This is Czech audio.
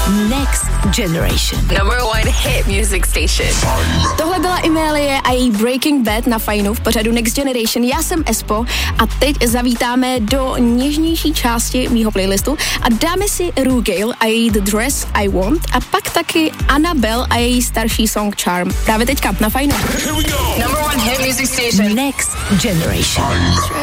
Next Generation. Number one hit music station. Tohle byla Imélie a její Breaking Bad na Fajnu v pořadu Next Generation. Já jsem Espo a teď zavítáme do něžnější části mýho playlistu a dáme si Rue Gale a její The Dress I Want a pak taky Annabelle a její starší song Charm. Právě teďka na Fajnu. Number one hit music station. Next Generation.